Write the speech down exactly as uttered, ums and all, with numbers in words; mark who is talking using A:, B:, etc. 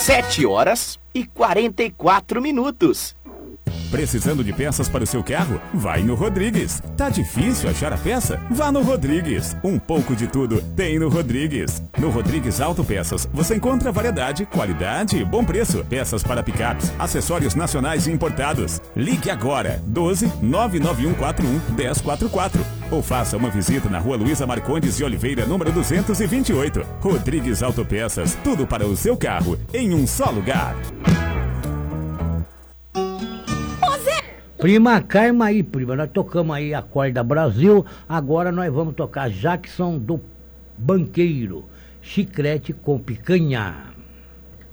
A: sete horas e quarenta e quatro minutos.
B: Precisando de peças para o seu carro? Vai no Rodrigues. Tá difícil achar a peça? Vá no Rodrigues. Um pouco de tudo tem no Rodrigues. No Rodrigues Autopeças você encontra variedade, qualidade e bom preço. Peças para picapes, acessórios nacionais e importados. Ligue agora doze nove nove um quatro um um zero quatro quatro ou faça uma visita na Rua Luísa Marcondes de Oliveira, número duzentos e vinte e oito. Rodrigues Autopeças, tudo para o seu carro em um só lugar.
C: Prima, calma aí, prima. Nós tocamos aí Acorda Brasil. Agora nós vamos tocar Jackson do Banqueiro. Chiclete com picanha.